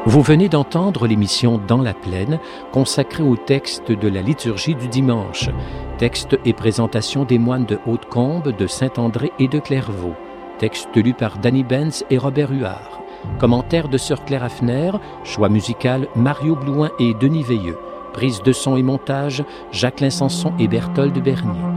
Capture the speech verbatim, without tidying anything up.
Vous venez d'entendre l'émission Dans la plaine, consacrée au texte de la liturgie du dimanche. Texte et présentation des moines de Hautecombe, de Saint-André et de Clairvaux. Texte lu par Danny Benz et Robert Huard. Commentaire de Sœur Claire Hafner. Choix musical Mario Blouin et Denis Veilleux. Prise de son et montage Jacqueline Sanson et Berthold Bernier.